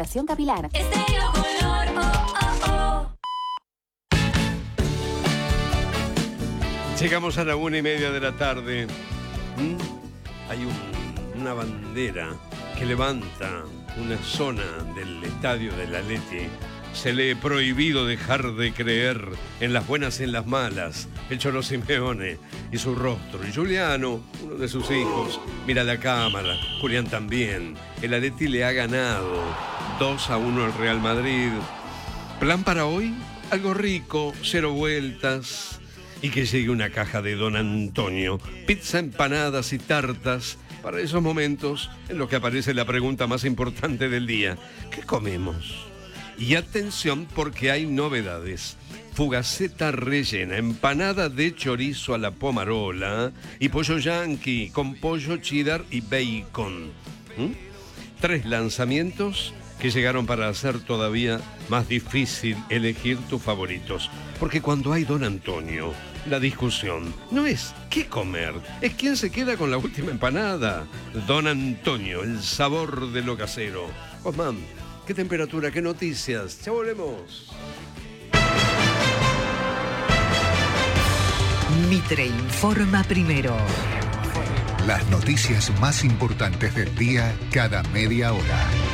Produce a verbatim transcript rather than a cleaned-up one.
capilar. Estéreo Color, oh, oh, oh. Llegamos a la una y media de la tarde. ¿Mm? Hay un, una bandera que levanta una zona del estadio del Atleti. Se le ha prohibido dejar de creer en las buenas y en las malas. El Cholo Simeone y su rostro. Y Juliano, uno de sus hijos, mira la cámara. Julián también. El Atleti le ha ganado dos a uno al Real Madrid. ¿Plan para hoy? Algo rico, cero vueltas. Y que llegue una caja de Don Antonio. Pizza, empanadas y tartas. Para esos momentos en los que aparece la pregunta más importante del día. ¿Qué comemos? Y atención porque hay novedades. Fugaceta rellena, empanada de chorizo a la pomarola y pollo yanqui con pollo cheddar y bacon. ¿Mm? Tres lanzamientos que llegaron para hacer todavía más difícil elegir tus favoritos. Porque cuando hay Don Antonio, la discusión no es qué comer, es quién se queda con la última empanada. Don Antonio, el sabor de lo casero. Osman, ¿qué temperatura? ¿Qué noticias? Ya volvemos. Mitre informa primero. Las noticias más importantes del día cada media hora.